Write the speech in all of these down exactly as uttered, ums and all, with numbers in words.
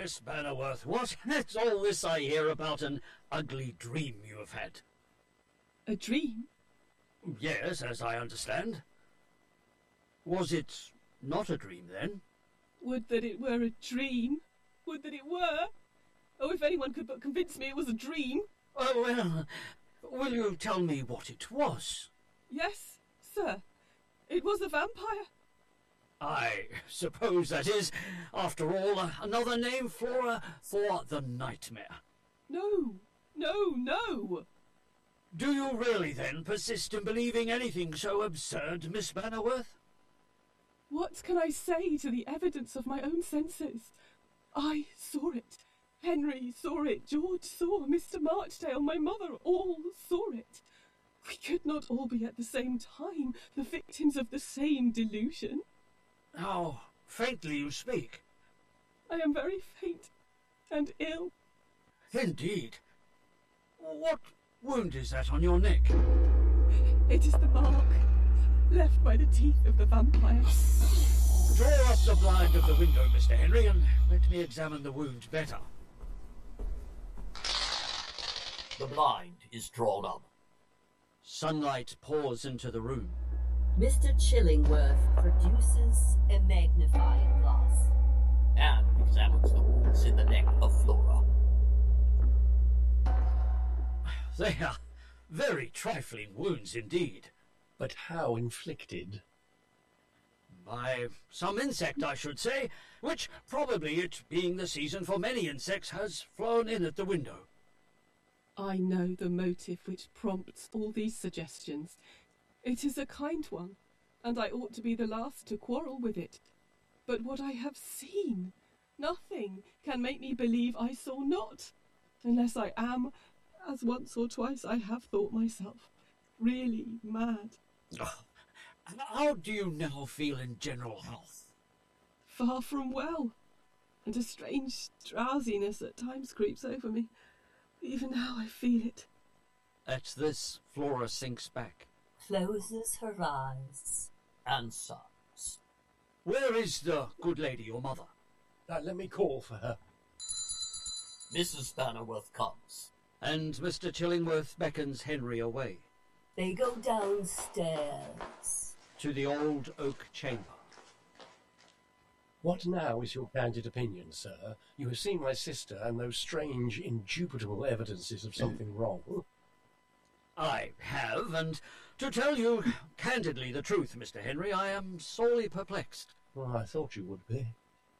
Miss Bannerworth, what is all this I hear about an ugly dream you have had? A dream? Yes, as I understand. Was it not a dream, then? Would that it were a dream. Would that it were. Oh, if anyone could but convince me it was a dream. Oh, well, will you tell me what it was? Yes, sir. It was a vampire. I suppose that is, after all, uh, another name, Flora, for the nightmare. No, no, no. Do you really, then, persist in believing anything so absurd, Miss Bannerworth? What can I say to the evidence of my own senses? I saw it. Henry saw it. George saw. Mister Marchdale, my mother, all saw it. We could not all be at the same time the victims of the same delusion. How faintly you speak. I am very faint and ill. Indeed. What wound is that on your neck? It is the mark left by the teeth of the vampire. Draw up the blind of the window, Mister Henry, and let me examine the wound better. The blind is drawn up. Sunlight pours into the room. Mister Chillingworth produces a magnifying glass and examines the wounds in the neck of Flora. They are very trifling wounds indeed. But how inflicted? By some insect, I should say, which, probably it being the season for many insects, has flown in at the window. I know the motive which prompts all these suggestions. It is a kind one, and I ought to be the last to quarrel with it. But what I have seen, nothing can make me believe I saw not, unless I am, as once or twice I have thought myself, really mad. Oh, how do you now feel in general health? Far from well, and a strange drowsiness at times creeps over me. Even now I feel it. At this, Flora sinks back. Closes her eyes. And sighs. Where is the good lady, your mother? Uh, let me call for her. Missus Bannerworth comes. And Mister Chillingworth beckons Henry away. They go downstairs. To the old oak chamber. What now is your candid opinion, sir? You have seen my sister and those strange, indubitable evidences of something wrong. I have, and to tell you candidly the truth, Mister Henry, I am sorely perplexed. Well, I thought you would be.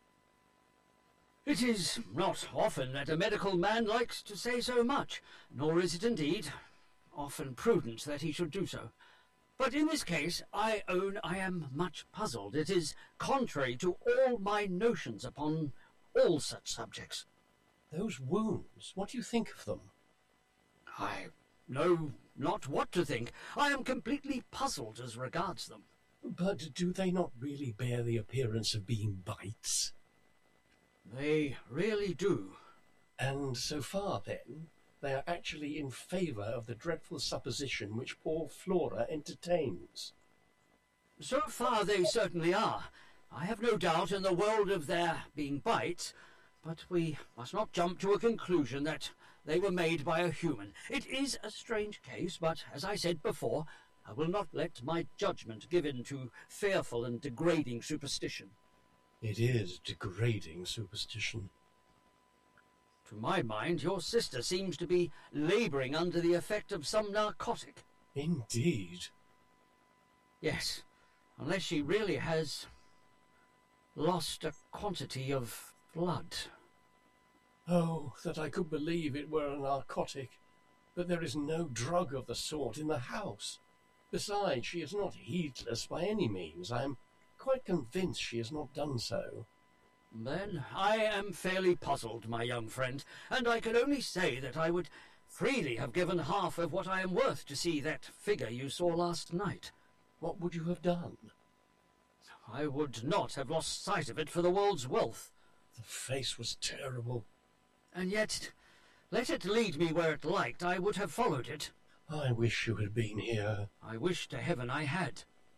It is not often that a medical man likes to say so much, nor is it indeed often prudent that he should do so. But in this case, I own I am much puzzled. It is contrary to all my notions upon all such subjects. Those wounds, what do you think of them? I know not what to think. I am completely puzzled as regards them. But do they not really bear the appearance of being bites? They really do. And so far, then, they are actually in favour of the dreadful supposition which poor Flora entertains. So far they certainly are. I have no doubt in the world of their being bites, but we must not jump to a conclusion that they were made by a human. It is a strange case, but, as I said before, I will not let my judgment give in to fearful and degrading superstition. It is degrading superstition. To my mind, your sister seems to be labouring under the effect of some narcotic. Indeed. Yes, unless she really has lost a quantity of blood. Oh, that I could believe it were a narcotic, but there is no drug of the sort in the house. Besides, she is not heedless by any means. I am quite convinced she has not done so. Then I am fairly puzzled, my young friend, and I can only say that I would freely have given half of what I am worth to see that figure you saw last night. What would you have done? I would not have lost sight of it for the world's wealth. The face was terrible. And yet, let it lead me where it liked, I would have followed it. I wish you had been here. I wish to heaven I had.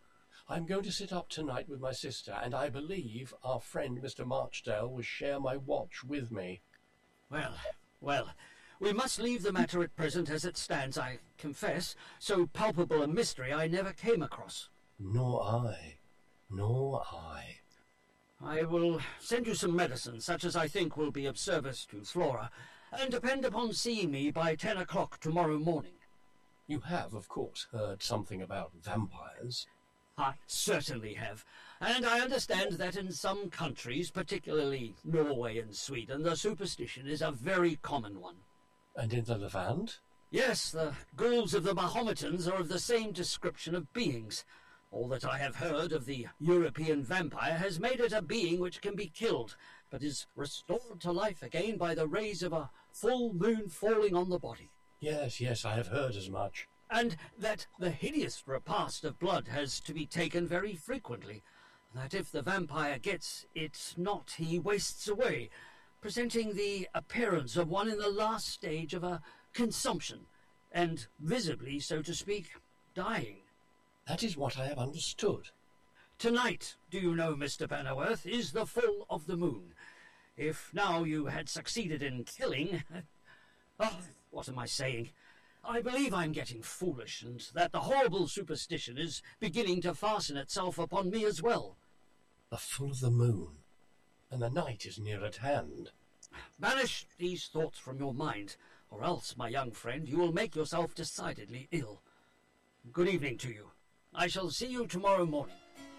I'm going to sit up tonight with my sister, and I believe our friend Mister Marchdale will share my watch with me. Well, well, we must leave the matter at present as it stands. I confess, so palpable a mystery I never came across. Nor I. Nor I. I will send you some medicine, such as I think will be of service to Flora, and depend upon seeing me by ten o'clock tomorrow morning. You have, of course, heard something about vampires. I certainly have, and I understand that in some countries, particularly Norway and Sweden, the superstition is a very common one. And in the Levant? Yes, the ghouls of the Mahometans are of the same description of beings. All that I have heard of the European vampire has made it a being which can be killed, but is restored to life again by the rays of a full moon falling on the body. Yes, yes, I have heard as much. And that the hideous repast of blood has to be taken very frequently, that if the vampire gets it not, he wastes away, presenting the appearance of one in the last stage of a consumption, and visibly, so to speak, dying. That is what I have understood. Tonight, do you know, Mister Pennyworth, is the full of the moon. If now you had succeeded in killing... Oh, what am I saying? I believe I'm getting foolish, and that the horrible superstition is beginning to fasten itself upon me as well. The full of the moon, and the night is near at hand. Banish these thoughts from your mind, or else, my young friend, you will make yourself decidedly ill. Good evening to you. I shall see you tomorrow morning.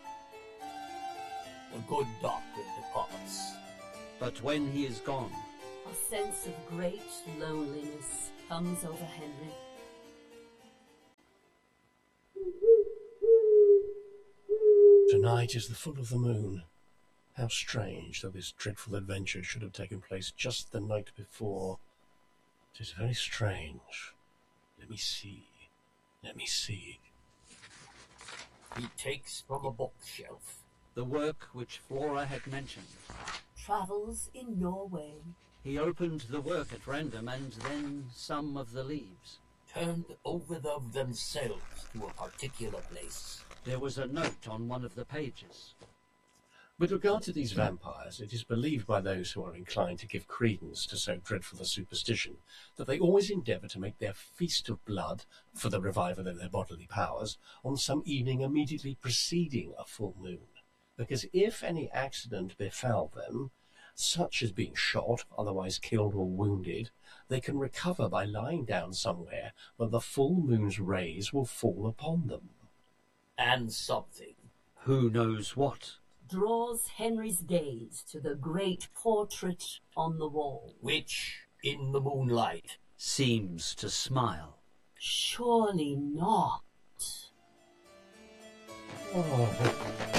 The good doctor departs. But when he is gone... A sense of great loneliness comes over Henry. Tonight is the full of the moon. How strange that this dreadful adventure should have taken place just the night before. It is very strange. Let me see. Let me see. He takes from a bookshelf the work which Flora had mentioned. Travels in Norway. He opened the work at random, and then some of the leaves. turned over of themselves to a particular place. There was a note on one of the pages. With regard to these vampires, it is believed by those who are inclined to give credence to so dreadful a superstition that they always endeavour to make their feast of blood, for the revival of their bodily powers, on some evening immediately preceding a full moon, because if any accident befell them, such as being shot, otherwise killed or wounded, they can recover by lying down somewhere where the full moon's rays will fall upon them. And something. Who knows what? Draws Henry's gaze to the great portrait on the wall. Which, in the moonlight, Seems to smile. Surely not. Oh.